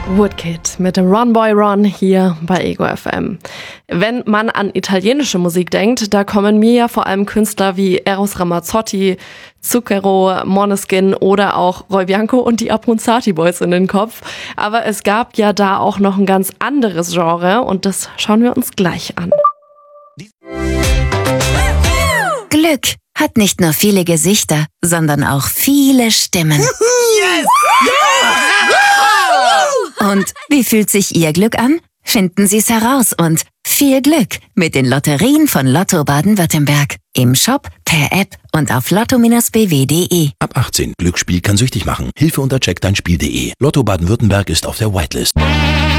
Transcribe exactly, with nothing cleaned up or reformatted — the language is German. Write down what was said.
Woodkid mit dem Run Boy Run hier bei Ego F M. Wenn man an italienische Musik denkt, da kommen mir ja vor allem Künstler wie Eros Ramazzotti, Zucchero, Måneskin oder auch Roy Bianco und die Abronzati Boys in den Kopf. Aber es gab ja da auch noch ein ganz anderes Genre und das schauen wir uns gleich an. Glück hat nicht nur viele Gesichter, sondern auch viele Stimmen. Yes! Und wie fühlt sich Ihr Glück an? Finden Sie es heraus und viel Glück mit den Lotterien von Lotto Baden-Württemberg. Im Shop, per App und auf lotto Bindestrich b w punkt de. Ab achtzehn. Glücksspiel kann süchtig machen. Hilfe unter check dein spiel punkt de. Lotto Baden-Württemberg ist auf der Whitelist.